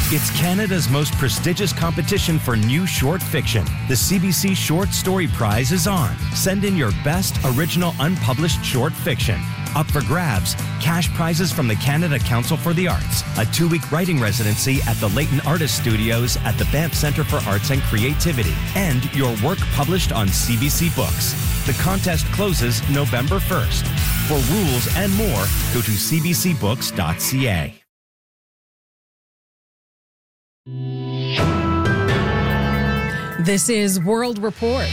It's Canada's most prestigious competition for new short fiction. The CBC Short Story Prize is on. Send in your best original unpublished short fiction. Up for grabs, cash prizes from the Canada Council for the Arts, a 2-week writing residency at the Leighton Artist Studios at the Banff Centre for Arts and Creativity, and your work published on CBC Books. The contest closes November 1st. For rules and more, go to cbcbooks.ca. This is World Report.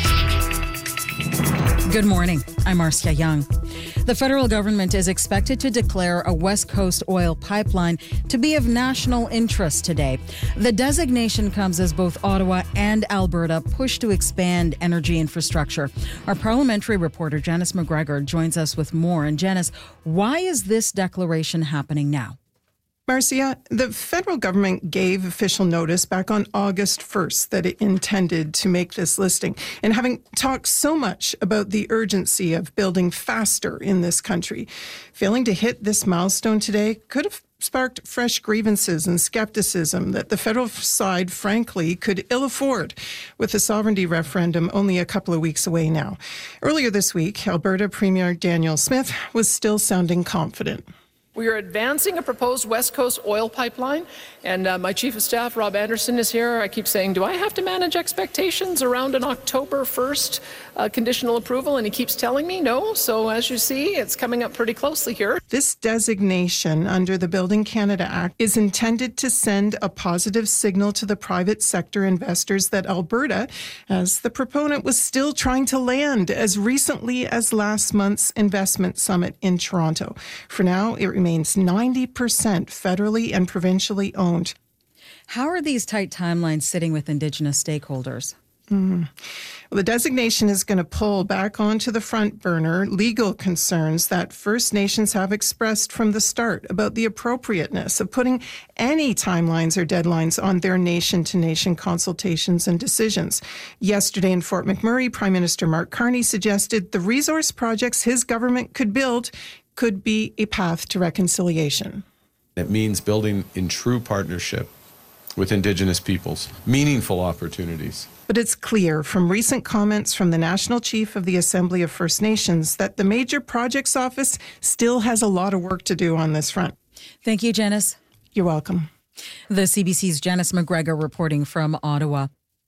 Good morning. I'm Marcia Young. The federal government is expected to declare a West Coast oil pipeline to be of national interest today. The designation comes as both Ottawa and Alberta push to expand energy infrastructure. Our parliamentary reporter, Janice McGregor, joins us with more. And Janice, why is this declaration happening now? Marcia, the federal government gave official notice back on August 1st that it intended to make this listing. And having talked so much about the urgency of building faster in this country, failing to hit this milestone today could have sparked fresh grievances and skepticism that the federal side, frankly, could ill afford, with the sovereignty referendum only a couple of weeks away now. Earlier this week, Alberta Premier Danielle Smith was still sounding confident. We are advancing a proposed West Coast oil pipeline, and my Chief of Staff, Rob Anderson, is here. I keep saying, do I have to manage expectations around an October 1st conditional approval? And he keeps telling me no. So as you see, it's coming up pretty closely here. This designation under the Building Canada Act is intended to send a positive signal to the private sector investors that Alberta, as the proponent, was still trying to land as recently as last month's investment summit in Toronto. For now, it remains 90% federally and provincially owned. How are these tight timelines sitting with Indigenous stakeholders? Well, the designation is going to pull back onto the front burner legal concerns that First Nations have expressed from the start about the appropriateness of putting any timelines or deadlines on their nation-to-nation consultations and decisions. Yesterday in Fort McMurray, Prime Minister Mark Carney suggested the resource projects his government could build could be a path to reconciliation. It means building in true partnership with Indigenous peoples, meaningful opportunities. But it's clear from recent comments from the National Chief of the Assembly of First Nations that the Major Projects Office still has a lot of work to do on this front. Thank you, Janice. You're welcome. The CBC's Janice McGregor reporting from Ottawa.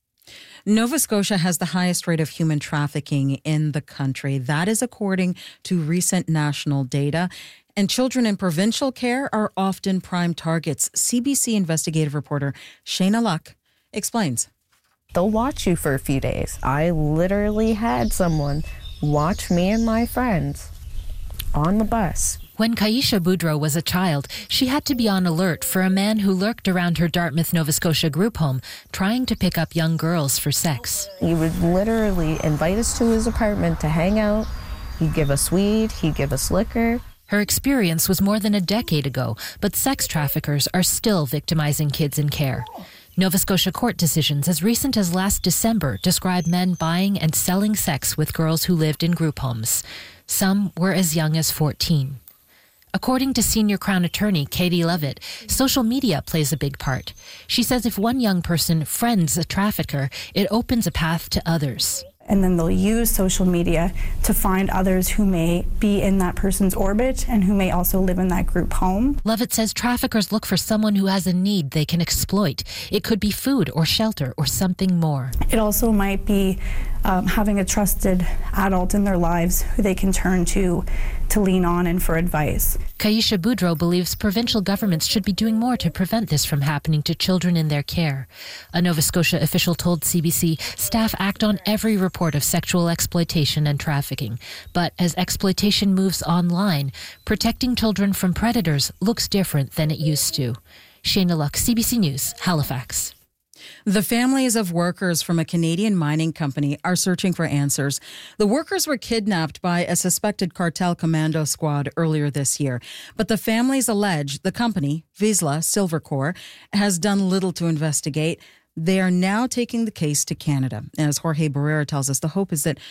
Nova Scotia has the highest rate of human trafficking in the country. That is according to recent national data. And children in provincial care are often prime targets. CBC investigative reporter Shayna Luck explains. They'll watch you for a few days. I literally had someone watch me and my friends on the bus. When Kaisha Boudreau was a child, she had to be on alert for a man who lurked around her Dartmouth, Nova Scotia group home, trying to pick up young girls for sex. He would literally invite us to his apartment to hang out. He'd give us weed, he'd give us liquor. Her experience was more than a decade ago, but sex traffickers are still victimizing kids in care. Nova Scotia court decisions as recent as last December describe men buying and selling sex with girls who lived in group homes. Some were as young as 14. According to senior Crown attorney Katie Levitt, social media plays a big part. She says if one young person friends a trafficker, it opens a path to others. And then they'll use social media to find others who may be in that person's orbit and who may also live in that group home. Levitt says traffickers look for someone who has a need they can exploit. It could be food or shelter or something more. It also might be having a trusted adult in their lives who they can turn to lean on and for advice. Kaisha Boudreau believes provincial governments should be doing more to prevent this from happening to children in their care. A Nova Scotia official told CBC staff act on every report of sexual exploitation and trafficking. But as exploitation moves online, protecting children from predators looks different than it used to. Shayna Luck, CBC News, Halifax. The families of workers from a Canadian mining company are searching for answers. The workers were kidnapped by a suspected cartel commando squad earlier this year. But the families allege the company, Vizsla Silvercore, has done little to investigate. They are now taking the case to Canada. As Jorge Barrera tells us, the hope is that